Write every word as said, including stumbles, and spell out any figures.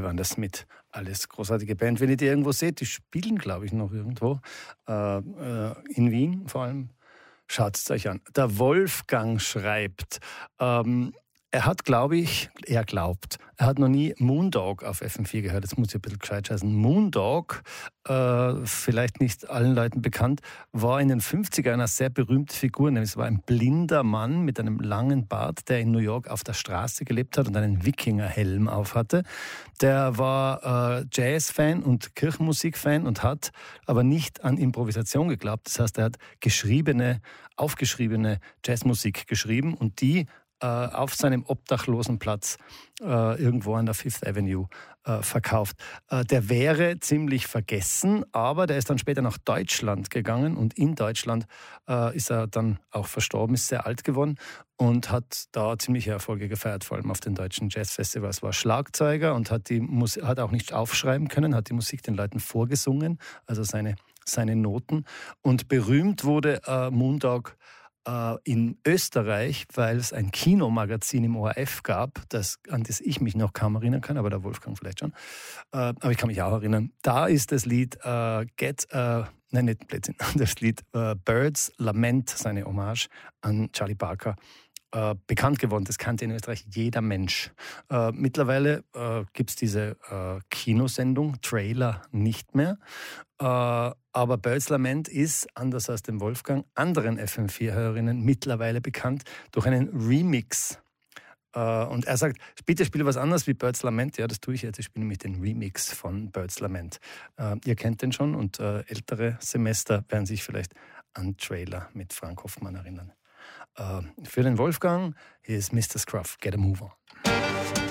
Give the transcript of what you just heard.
waren das mit. Alles großartige Band. Wenn ihr die irgendwo seht, die spielen, glaube ich, noch irgendwo. Äh, äh, in Wien vor allem. Schaut es euch an. Der Wolfgang schreibt, ähm, er hat, glaube ich, er glaubt, er hat noch nie Moondog auf F M vier gehört. Das muss ja ein bisschen gescheit heißen. Moondog, äh, vielleicht nicht allen Leuten bekannt, war in den fünfzigern eine sehr berühmte Figur. Nämlich es war ein blinder Mann mit einem langen Bart, der in New York auf der Straße gelebt hat und einen Wikingerhelm aufhatte. Der war äh, Jazz-Fan und Kirchenmusik-Fan und hat aber nicht an Improvisation geglaubt. Das heißt, er hat geschriebene, aufgeschriebene Jazzmusik geschrieben und die auf seinem Obdachlosenplatz äh, irgendwo an der Fifth Avenue äh, verkauft. Äh, der wäre ziemlich vergessen, aber der ist dann später nach Deutschland gegangen und in Deutschland äh, ist er dann auch verstorben, ist sehr alt geworden und hat da ziemliche Erfolge gefeiert, vor allem auf den deutschen Jazzfestivals. War Schlagzeuger und hat, die Musik, hat auch nicht aufschreiben können, hat die Musik den Leuten vorgesungen, also seine, seine Noten. Und berühmt wurde äh, Moondog in Österreich, weil es ein Kinomagazin im O R F gab, das, an das ich mich noch kaum erinnern kann, aber der Wolfgang vielleicht schon. Äh, aber ich kann mich auch erinnern. Da ist das Lied äh, Get, äh, nein, nicht Blödsinn, das Lied äh, Birds Lament, seine Hommage an Charlie Parker, äh, bekannt geworden. Das kannte in Österreich jeder Mensch. Äh, mittlerweile äh, gibt es diese äh, Kinosendung, Trailer nicht mehr. Äh, aber Birds Lament ist, anders als dem Wolfgang, anderen F M vier-Hörerinnen mittlerweile bekannt durch einen Remix. Äh, und er sagt, bitte spiele was anderes wie Birds Lament. Ja, das tue ich jetzt. Ich spiele nämlich den Remix von Birds Lament. Äh, ihr kennt den schon und äh, ältere Semester werden sich vielleicht an Trailer mit Frank Hoffmann erinnern. Äh, für den Wolfgang, hier ist Mister Scruff, Get a Move On.